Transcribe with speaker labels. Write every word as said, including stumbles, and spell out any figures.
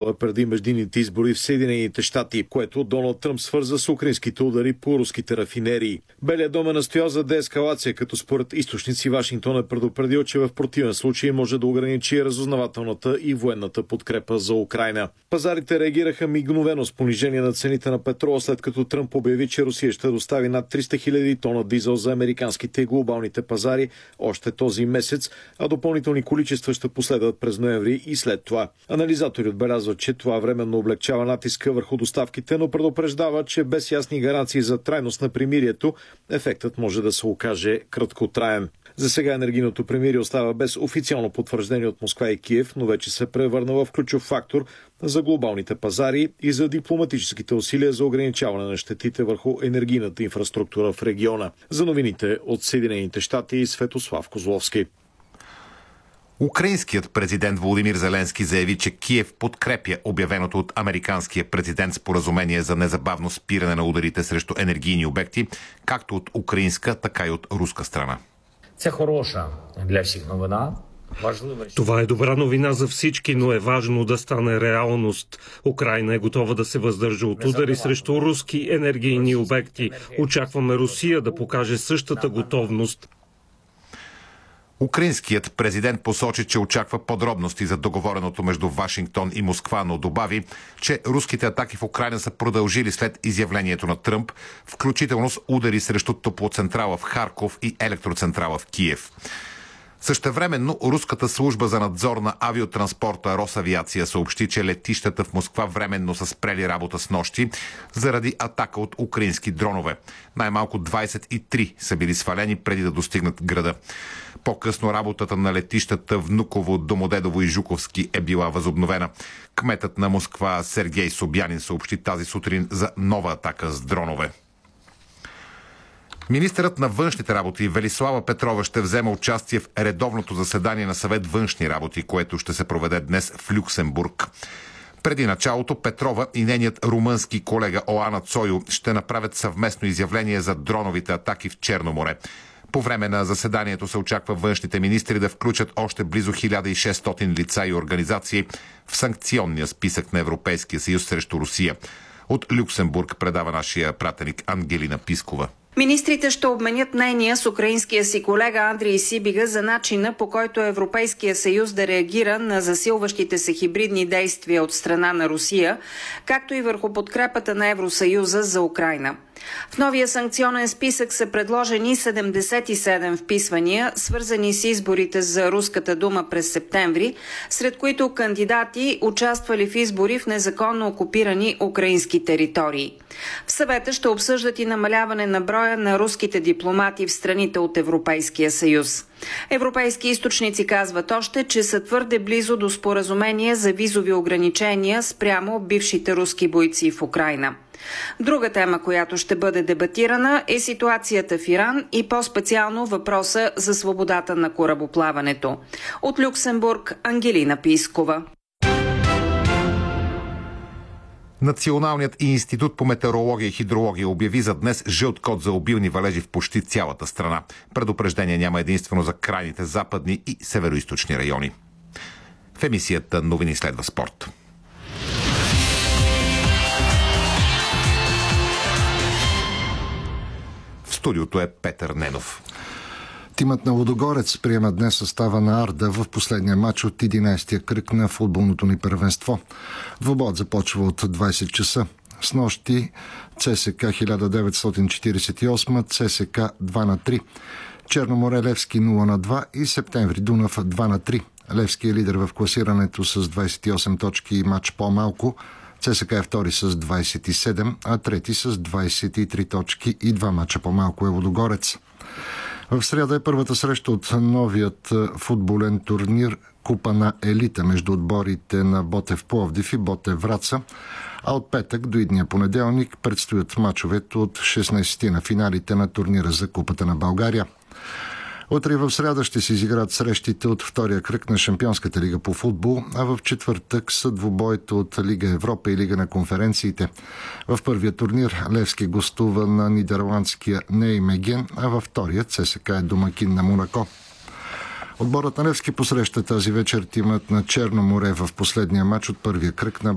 Speaker 1: тогава преди междинните избори в Съединените щати, което Доналд Тръмп свърза с украинските удари по руските рафинерии. Белият дом е настоял за деескалация, като според източници Вашингтон е предупредил, че в противен случай може да ограничи разузнавателната и военната подкрепа за Украйна. Пазарите реагираха мигновено с понижение на цените на петрола, след като Тръмп обяви, че Русия ще достави над триста хиляди тона дизел за американските и глобалните пазари още този месец, а допълнителни количества ще последват през ноември и след това. Анализатори отбелязват, че това временно облегчава натиска върху доставките, но предупреждава, че без ясни гаранции за трайност на примирието, ефектът може да се окаже краткотраен. За сега енергийното примирие остава без официално потвърждение от Москва и Киев, но вече се превърна в ключов фактор за глобалните пазари и за дипломатическите усилия за ограничаване на щетите върху енергийната инфраструктура в региона. За новините от Съединените щати, Светослав Козловски.
Speaker 2: Украинският президент Володимир Зеленски заяви, че Киев подкрепя обявеното от американския президент споразумение за незабавно спиране на ударите срещу енергийни обекти, както от украинска, така и от руска страна.
Speaker 3: Це хороша для всіх новина.
Speaker 4: Това е добра новина за всички, но е важно да стане реалност. Украйна е готова да се въздържа от удари срещу руски енергийни обекти. Очакваме Русия да покаже същата готовност.
Speaker 2: Украинският президент посочи, че очаква подробности за договореното между Вашингтон и Москва, но добави, че руските атаки в Украйна са продължили след изявлението на Тръмп, включително с удари срещу топлоцентрала в Харков и електроцентрала в Киев. Същевременно руската служба за надзор на авиотранспорта Росавиация съобщи, че летищата в Москва временно са спрели работа с нощи заради атака от украински дронове. Най-малко двадесет и три са били свалени преди да достигнат града. По-късно работата на летищата Внуково, Домодедово и Жуковски е била възобновена. Кметът на Москва Сергей Собянин съобщи тази сутрин за нова атака с дронове. Министърът на външните работи Велислава Петрова ще взема участие в редовното заседание на Съвет външни работи, което ще се проведе днес в Люксембург. Преди началото Петрова и нейният румънски колега Оана Цойо ще направят съвместно изявление за дроновите атаки в Черно море. По време на заседанието се очаква външните министри да включат още близо хиляда и шестстотин лица и организации в санкционния списък на Европейския съюз срещу Русия. От Люксембург предава нашия пратеник Ангелина Пискова.
Speaker 5: Министрите ще обменят мнения с украинския си колега Андрей Сибига за начина, по който Европейския съюз да реагира на засилващите се хибридни действия от страна на Русия, както и върху подкрепата на Евросъюза за Украйна. В новия санкционен списък са предложени седемдесет и седем вписвания, свързани с изборите за Руската дума през септември, сред които кандидати участвали в избори в незаконно окупирани украински територии. В съвета ще обсъждат и намаляване на броя на руските дипломати в страните от Европейския съюз. Европейски източници казват още, че са твърде близо до споразумение за визови ограничения спрямо бившите руски бойци в Украйна. Друга тема, която ще бъде дебатирана, е ситуацията в Иран и по-специално въпроса за свободата на корабоплаването. От Люксембург Ангелина Пискова.
Speaker 2: Националният институт по метеорология и хидрология обяви за днес жълт код за обилни валежи в почти цялата страна. Предупреждение няма единствено за крайните западни и североизточни райони. В емисията новини следва спорт. В студиото е Петър Ненов.
Speaker 6: Тимът на Лудогорец приема днес състава на Арда в последния матч от единайсетия кръг на футболното ни първенство. Двобоят започва от двайсет часа. С нощи ЦСКА хиляда деветстотин четирийсет и осма, ЦСКА два на три. Черноморе Левски нула на два и Септември Дунав два на три. Левски е лидер в класирането с двайсет и осем точки и матч по-малко. ЦСКА е втори с двайсет и седем, а трети с двайсет и три точки и два мача по-малко е Лудогорец. В сряда е първата среща от новият футболен турнир Купа на елита между отборите на Ботев Пловдив и Ботев Враца, а от петък до идния понеделник предстоят мачовете от шестнайсети на финалите на турнира за Купата на България. Утре в сряда ще се изиграят срещите от втория кръг на Шампионската лига по футбол, а в четвъртък са двубоите от Лига Европа и Лига на конференциите. В първия турнир Левски гостува на нидерландския Неймеген, а във втория ЦСКА е домакин на Монако. Отборът на Левски посреща тази вечер тимът на Черно море в последния матч от първия кръг на